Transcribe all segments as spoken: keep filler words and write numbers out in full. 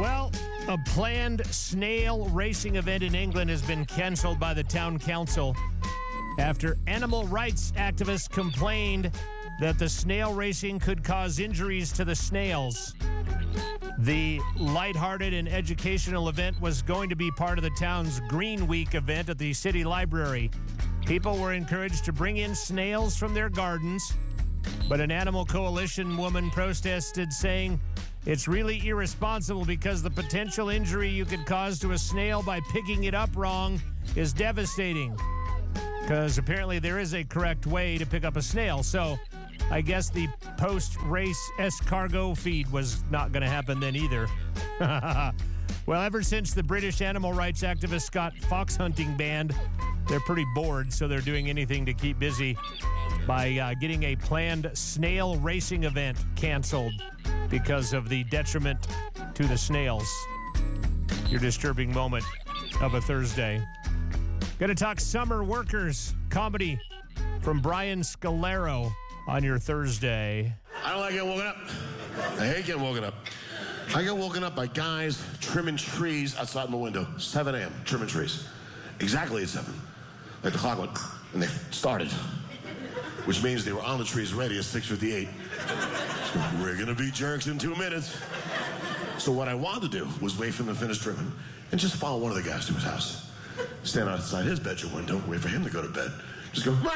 Well, a planned snail racing event in England has been canceled by the town council after animal rights activists complained that the snail racing could cause injuries to the snails. The lighthearted and educational event was going to be part of the town's Green Week event at the city library. People were encouraged to bring in snails from their gardens, but an animal coalition woman protested, saying it's really irresponsible because the potential injury you could cause to a snail by picking it up wrong is devastating. Because apparently there is a correct way to pick up a snail. So I guess the post-race escargot feed was not going to happen then either. Well, ever since the British animal rights activist got fox hunting banned, they're pretty bored, so they're doing anything to keep busy by uh, getting a planned snail racing event canceled because of the detriment to the snails. Your disturbing moment of a Thursday. Going to talk summer workers comedy from Brian Scalero on your Thursday. I don't like getting woken up. I hate getting woken up. I get woken up by guys trimming trees outside my window. seven a.m. trimming trees. Exactly at seven. Like the clock went, and they started. Which means they were on the trees ready at six fifty-eight. We're going to be jerks in two minutes. So what I wanted to do was wait for them to finish trimming and just follow one of the guys to his house. Stand outside his bedroom window, wait for him to go to bed. Just go,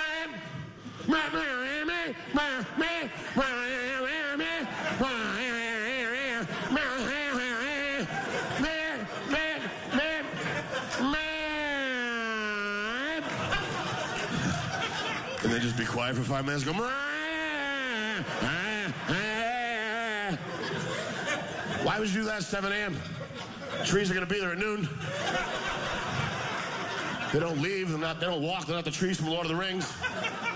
and then just be quiet for five minutes, go, why would you do that at seven a.m.? Trees are going to be there at noon. They don't leave, they're not, they don't walk, they're not the trees from Lord of the Rings.